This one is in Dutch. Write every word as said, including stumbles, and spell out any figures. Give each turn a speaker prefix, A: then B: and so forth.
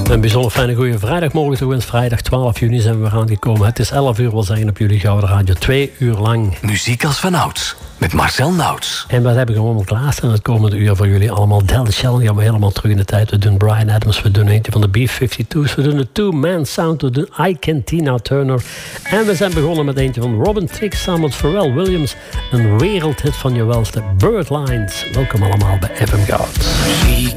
A: Een bijzonder fijne goede vrijdag mogelijk gewenst. Vrijdag twaalf juni zijn we weer aangekomen. Het is elf uur, wil zeggen op jullie Gouden Radio. Twee uur lang.
B: Muziek als vanouds. Met Marcel Nauts.
A: En wat heb ik gewoon klaarstaan het komende uur voor jullie allemaal. Del Shell gaan we helemaal terug in de tijd. We doen Bryan Adams, we doen eentje van de B vijfentwintig's. We doen de two-man sound, we doen Ike Tina Turner. En we zijn begonnen met eentje van Robin Thicke samen met Pharrell Williams. Een wereldhit van je welste Birdlines. Welkom allemaal bij F M Goud.
C: She